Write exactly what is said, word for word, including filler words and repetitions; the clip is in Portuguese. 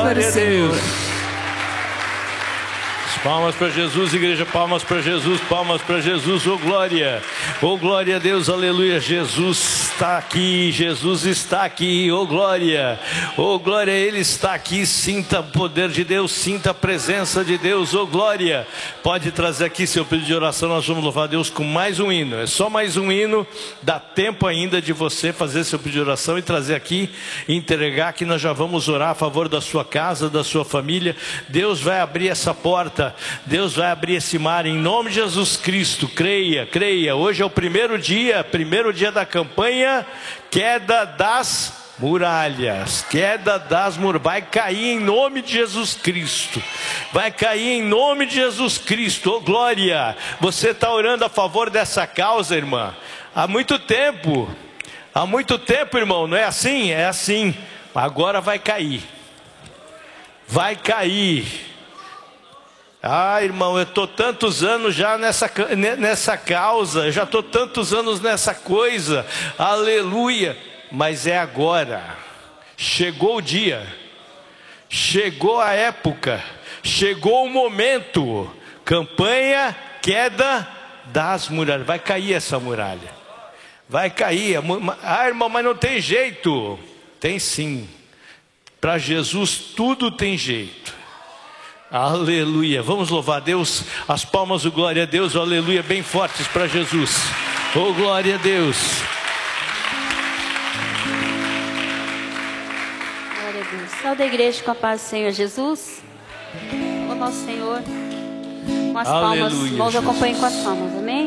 para o Senhor. Palmas para Jesus, igreja, palmas para Jesus, palmas para Jesus, oh glória, oh glória a Deus, aleluia, Jesus está aqui, Jesus está aqui, oh glória, oh glória, Ele está aqui, sinta o poder de Deus, sinta a presença de Deus, oh glória. Pode trazer aqui seu pedido de oração, nós vamos louvar a Deus com mais um hino, é só mais um hino, dá tempo ainda de você fazer seu pedido de oração e trazer aqui, e entregar que nós já vamos orar a favor da sua casa, da sua família. Deus vai abrir essa porta, Deus vai abrir esse mar em nome de Jesus Cristo. Creia, creia. Hoje é o primeiro dia, primeiro dia da campanha Queda das Muralhas. Queda das muralhas. Vai cair em nome de Jesus Cristo. Vai cair em nome de Jesus Cristo. Oh glória. Você está orando a favor dessa causa, irmã, há muito tempo. Há muito tempo, irmão. Não é assim? É assim. Agora vai cair. Vai cair. Ah, irmão, eu estou tantos anos já nessa, nessa causa, eu já estou tantos anos nessa coisa, aleluia, mas é agora, chegou o dia, chegou a época, chegou o momento, campanha Queda das Muralhas, vai cair essa muralha, vai cair, ah, irmão, mas não tem jeito, tem sim, para Jesus tudo tem jeito. Aleluia, vamos louvar a Deus, as palmas do glória a Deus, aleluia, bem fortes para Jesus, oh glória a Deus. Glória a Deus. Saúde a igreja com a paz do Senhor Jesus, o nosso Senhor, com as Aleluia, palmas, irmãos, acompanhem com as palmas, amém?